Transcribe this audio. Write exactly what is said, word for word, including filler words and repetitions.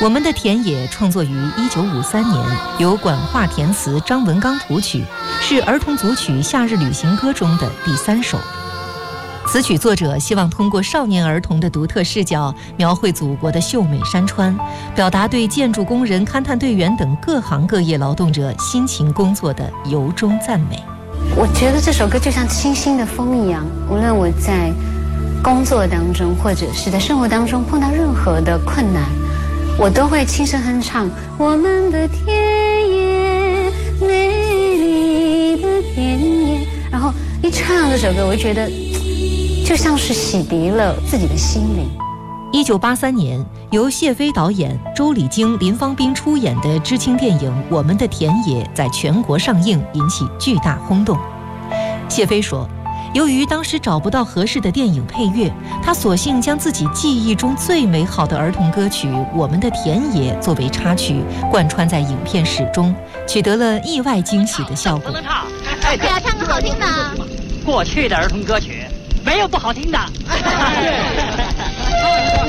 我们的田野创作于一九五三年，由管化填词，张文刚谱曲，是儿童组曲《夏日旅行歌》中的第三首。此曲作者希望通过少年儿童的独特视角，描绘祖国的秀美山川，表达对建筑工人、勘探队员等各行各业劳动者辛勤工作的由衷赞美。 我觉得这首歌就像清新的风一样，无论我在工作当中或者是在生活当中碰到任何的困难，我都会轻声哼唱我们的田野，美丽的田野，然后一唱这首歌，我就觉得就像是洗涤了自己的心灵。 一九八三年，由谢飞导演、周礼京、林芳斌出演的知青电影《我们的田野》在全国上映，引起巨大轰动。谢飞说，由于当时找不到合适的电影配乐，他索性将自己记忆中最美好的儿童歌曲《我们的田野》作为插曲，贯穿在影片始终，取得了意外惊喜的效果。 能唱， 哎，对啊，唱个好听的。 过去的儿童歌曲没有不好听的。